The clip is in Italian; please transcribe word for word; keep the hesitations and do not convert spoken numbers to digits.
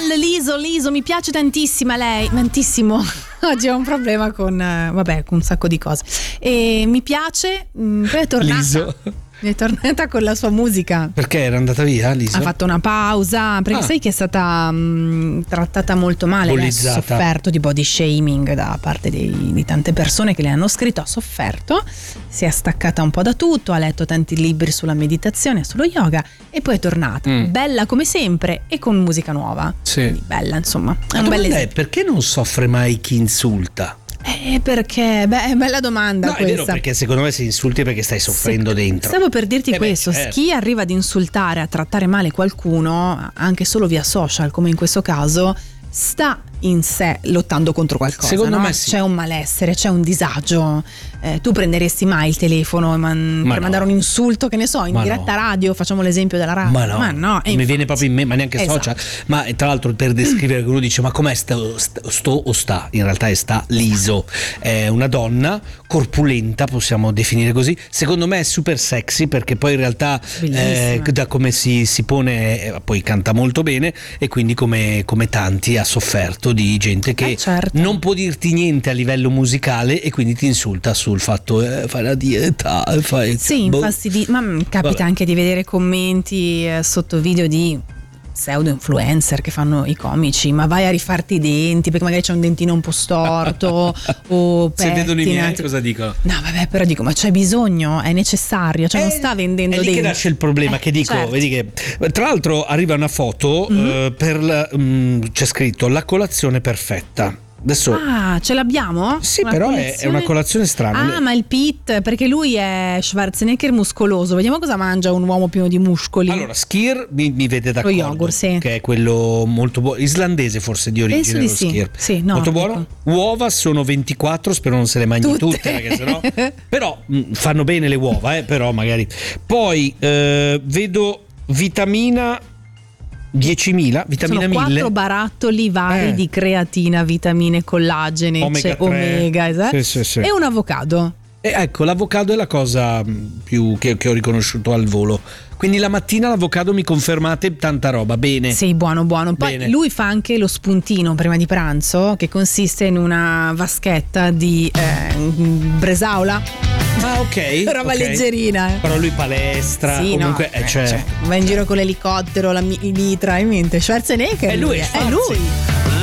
Liso, Liso, mi piace tantissima lei, tantissimo. Oggi ho un problema con, eh, vabbè, con un sacco di cose. E mi piace, mh, poi è tornata. Liso. È tornata con la sua musica. Perché era andata via, Liso? Ha fatto una pausa, perché Ah. sai che è stata mh, trattata molto male, lei ha Bullizzata. sofferto di body shaming da parte dei- di tante persone che le hanno scritto, ha sofferto, si è staccata un po' da tutto, ha letto tanti libri sulla meditazione, sullo yoga e poi è tornata, Mm. bella come sempre e con musica nuova. Sì. Quindi bella, insomma. È La un bel domanda è: esempio. perché non soffre mai chi insulta? Eh, perché? Beh, è bella domanda No, è questa. vero, perché secondo me se insulti è perché stai soffrendo Se- dentro. Stavo per dirti Eh beh, questo, certo. chi arriva ad insultare, a trattare male qualcuno, anche solo via social, come in questo caso, sta in sé lottando contro qualcosa. Secondo no? me sì. C'è un malessere, c'è un disagio. Eh, tu prenderesti mai il telefono man- Ma per no. mandare un insulto, che ne so, in Ma diretta no. radio, facciamo l'esempio della radio. Ma no, Ma no, e non mi viene infatti. proprio in me, ma neanche Esatto. social. Ma eh, tra l'altro, per descrivere che uno dice: ma com'è sto, sto o sta? In realtà è sta Liso. È una donna corpulenta, possiamo definire così. Secondo me è super sexy, perché poi in realtà eh, Bellissima. da come si, si pone, eh, poi canta molto bene, e quindi come, come tanti ha sofferto di gente che Eh, certo. non può dirti niente a livello musicale e quindi ti insulta sul fatto eh, fai la dieta, fai Sì, boh. infastidi- ma mm, capita Vabbè. anche di vedere commenti eh, sotto video di pseudo influencer che fanno i comici, ma vai a rifarti i denti perché magari c'è un dentino un po' storto o Se vedono i miei pettinati. cosa dicono? No, vabbè, però dico, ma c'è bisogno, è necessario, cioè non Eh, sta vendendo è lì denti. che nasce il problema, Eh, che dico, certo. vedi che tra l'altro arriva una foto eh, per la, mm, c'è scritto la colazione perfetta. Adesso Ah, ce l'abbiamo? sì, Una però è, è colazione? una colazione strana. Ah, ma il Pit, perché lui è Schwarzenegger muscoloso. Vediamo cosa mangia un uomo pieno di muscoli. Allora, Skir mi, mi vede d'accordo, yogurt, sì. che è quello molto buono, islandese forse di origine. Penso di lo sì. Skir. Sì, no, molto dico. buono. Uova sono ventiquattro, spero non se le mangi tutte, Tutte. perché sennò però mh, fanno bene le uova, eh, però magari. Poi eh, vedo vitamina diecimila, vitamina Sono mille. quattro barattoli vari Eh. di creatina, vitamine, collagene, Omega c'è tre. omega, esatto. Sì, sì, sì. E un avocado. E ecco, l'avocado è la cosa mh, più che, che ho riconosciuto al volo. Quindi la mattina l'avocado, mi confermate, tanta roba, bene. Sì, buono, buono. Poi Bene. lui fa anche lo spuntino prima di pranzo, che consiste in una vaschetta di eh, bresaola. Ah, ok. Roba ok. leggerina. eh. Però lui palestra, Sì, comunque no, eh, eh, cioè, cioè, va in giro con l'elicottero, la mi- litra in mente. Schwarzenegger. è lui, è, è Schwarzi. lui.